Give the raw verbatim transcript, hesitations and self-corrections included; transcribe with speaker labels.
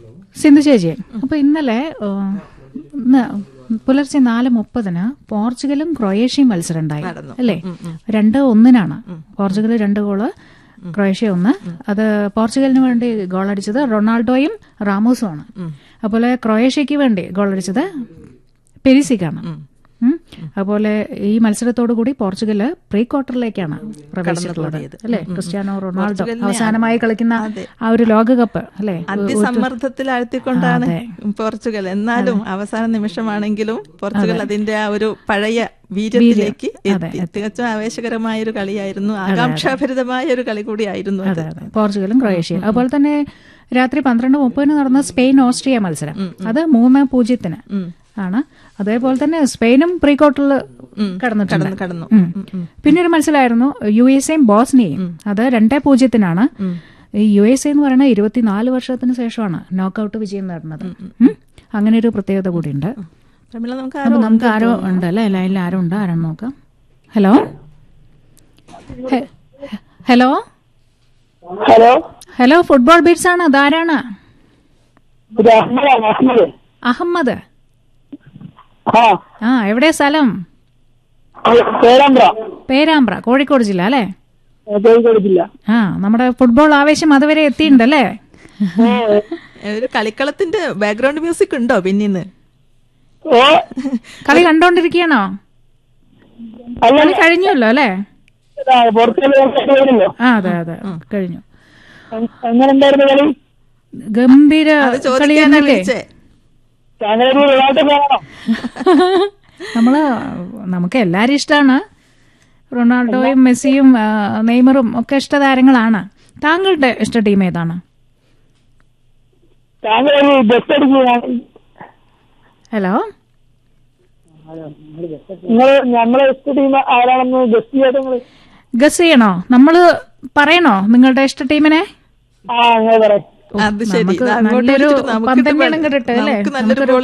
Speaker 1: സിന്ധു ചേച്ചി, അപ്പൊ ഇന്നലെ ഇന്ന് പുലർച്ചെ നാല് മുപ്പതിന് പോർച്ചുഗലും ക്രൊയേഷ്യയും മത്സരം ഉണ്ടായി അല്ലേ? രണ്ട് ഒന്നിനാണ് പോർച്ചുഗൽ രണ്ട് ഗോള്, ക്രൊയേഷ്യ ഒന്ന്. അത് പോർച്ചുഗലിന് വേണ്ടി ഗോളടിച്ചത് റൊണാൾഡോയും റാമോസുമാണ്. അതുപോലെ ക്രൊയേഷ്യക്ക് വേണ്ടി ഗോളടിച്ചത് പെരിസിക്കാണ്. അതുപോലെ ഈ മത്സരത്തോടു കൂടി പോർച്ചുഗല് പ്രീ ക്വാർട്ടറിലേക്കാണ് പ്രവേശിച്ചിട്ടുള്ളത് അല്ലെ? ക്രിസ്ത്യാനോ റൊണാൾഡോ അവസാനമായി കളിക്കുന്ന ആ ഒരു ലോകകപ്പ് അല്ലെ,
Speaker 2: അതിസമ്മർദ്ദത്തിലാഴ്ത്തിക്കൊണ്ടാണ് പോർച്ചുഗൽ. എന്നാലും അവസാന നിമിഷമാണെങ്കിലും പോർച്ചുഗൽ അതിന്റെ ആ ഒരു പഴയ വീര്യത്തിലേക്ക് എത്തി. തികച്ചും ആവേശകരമായ ഒരു കളിയായിരുന്നു, ആകാംക്ഷാഭരിതമായ ഒരു കളി കൂടിയായിരുന്നു
Speaker 1: പോർച്ചുഗലും ക്രൊയേഷ്യയും. അതുപോലെ തന്നെ രാത്രി പന്ത്രണ്ട് മുപ്പതിന് നടന്ന സ്പെയിൻ ഓസ്ട്രിയ മത്സരം, അത് മൂന്ന് പൂജ്യത്തിന് ആണ്. അതേപോലെ തന്നെ സ്പെയിനും പ്രീ ക്വാർട്ടറിൽ കടന്നു. പിന്നെ ഒരു മത്സരമായിരുന്നു യു എസ് എയും ബോസ്നിയയും, അത് രണ്ടേ പൂജ്യത്തിനാണ്. ഈ യു എസ് എ എന്ന് പറയുന്നത് ഇരുപത്തിനാല് വർഷത്തിന് ശേഷമാണ് നോക്കൌട്ട് വിജയം നേടുന്നത്. അങ്ങനെ ഒരു പ്രത്യേകത കൂടിയുണ്ട്. നമുക്ക് ആരോ ഉണ്ട് അല്ലെ ലൈനിൽ? ആരോ ഉണ്ട്, ആരാണ് നോക്കാം. Hello hello
Speaker 3: hello
Speaker 1: hello football beats ആണ്. അതാരാണ്? അഹമ്മദ്. ആ, എവിടെയാ സ്ഥലം? പേരാമ്പ്ര, കോഴിക്കോട് ജില്ല അല്ലേ? ആ, നമ്മുടെ ഫുട്ബോൾ ആവേശം അതുവരെ എത്തിയിട്ടുണ്ടല്ലേ?
Speaker 2: ഒരു കളിക്കളത്തിന്റെ ബാക്ക്ഗ്രൗണ്ട് മ്യൂസിക് ഉണ്ടോ പിന്നീന്ന്?
Speaker 1: കളി കണ്ടോണ്ടിരിക്കണോ? കളി കഴിഞ്ഞല്ലോ അല്ലേ? ആ, അതെ അതെ കഴിഞ്ഞു. ഗംഭീര കളിയാണല്ലേ? നമ്മള് നമുക്ക് എല്ലാരും ഇഷ്ടമാണ്. റൊണാൾഡോയും മെസ്സിയും നെയ്മറും ഒക്കെ ഇഷ്ട താരങ്ങളാണ്. താങ്കളുടെ ഇഷ്ട ടീം ഏതാണ്? ഹലോ, ഗസ് ചെയ്യണോ? നമ്മള് പറയണോ നിങ്ങളുടെ ഇഷ്ട ടീമിനെ?
Speaker 2: അത് ശരി,
Speaker 1: നല്ലൊരു പന്തം കേട്ടിട്ട് അല്ലേ?